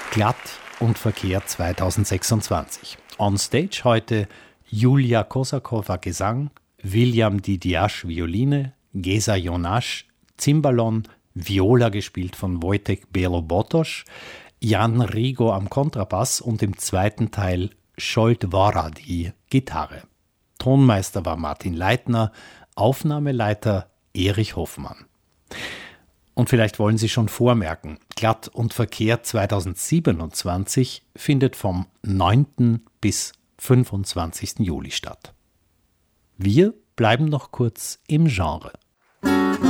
Glatt und Verkehr 2026. On Stage heute Julia Kosakowa Gesang, William Didiasch Violine, Gesa Jonasch Cimbalom, Viola gespielt von Wojtek Belo-Botosch, Jan Rigo am Kontrabass und im zweiten Teil Scholt Wora die Gitarre. Tonmeister war Martin Leitner, Aufnahmeleiter Erich Hoffmann. Und vielleicht wollen Sie schon vormerken, Glatt und Verkehr 2027 findet vom 9. bis 25. Juli statt. Wir bleiben noch kurz im Genre.